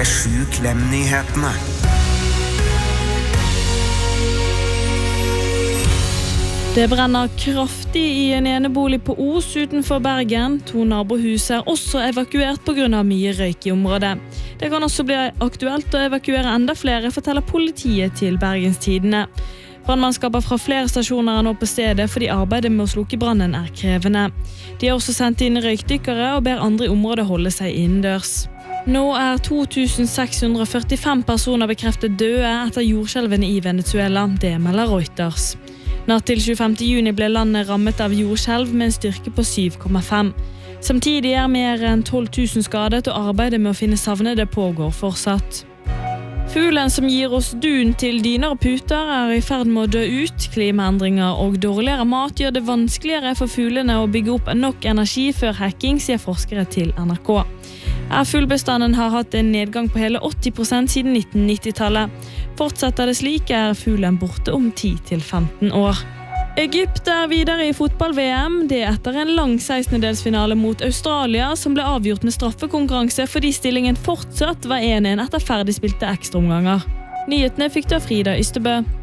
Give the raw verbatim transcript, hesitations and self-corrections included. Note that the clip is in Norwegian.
P sju Klem-nyhetene. Det brenner kraftig i en enebolig på Os utenfor Bergen. To nabohus er også evakuert på grunn av mye røyk i området. Det kan også bli aktuelt å evakuere enda flere, forteller politiet til Bergens Tidende. Brannmannskaper fra flere stasjoner er nå på stedet fordi arbeidet med å slukke brannen er krevende. De har også sendt inn røykdykkere og ber andre i området holde seg innendørs. Nå er to tusen seks hundre førtifem personer bekreftet døde etter jordskjelvene i Venezuela. Det melder Reuters. Natt til tjuefemte juni ble landet rammet av jordskjelv med en styrke på syv komma fem. Samtidig er mer enn tolv tusen skadet, og arbeidet med å finne savnede pågår fortsatt. Fuglen som gir oss dun til dyner og puter er i ferd med å dø ut. Klimaendringer og dårligere mat gjør det vanskeligere for fuglene å bygge opp nok energi før hekking, sier forskere til N R K. Fuglbestanden har hatt en nedgang på hele åtti prosent siden nitten nitti-tallet. Fortsetter det slik er fuglen borte om ti til femten år. Egypt er videre i fotball-V M. Det etter en lang sekstendedelsfinale mot Australia som ble avgjort med straffekonkurranse fordi stillingen fortsatt var en en etter ferdigspilte ekstraomganger. Nyhetene fikk du av Frida Ystebø.